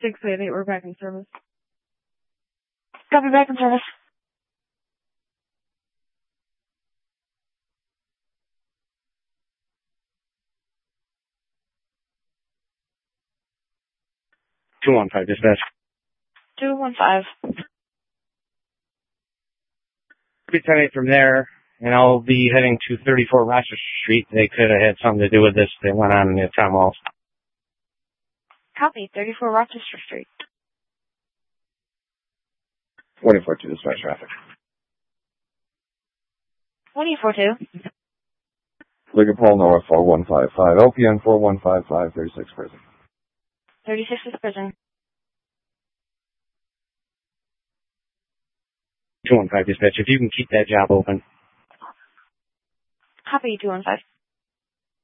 688, we're back in service. Copy, back in service. Dispatch. 215. Be 10-8 from there, and I'll be heading to 34 Rochester Street. They could have had something to do with this. They went on the Tom Walls. Copy, 34 Rochester Street. 2042 dispatch traffic. 2042. Liquor Paul North 4155. LPN 4155 36 prison. 36 is prison. 215 dispatch. If you can keep that job open. Copy, 215.